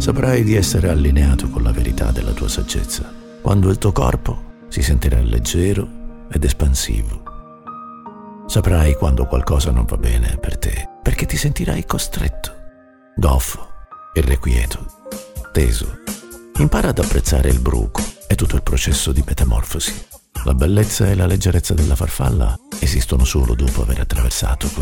Saprai di essere allineato con la verità della tua saggezza, quando il tuo corpo si sentirà leggero ed espansivo. Saprai quando qualcosa non va bene per te, perché ti sentirai costretto, goffo, irrequieto, teso. Impara ad apprezzare il bruco e tutto il processo di metamorfosi. La bellezza e la leggerezza della farfalla esistono solo dopo aver attraversato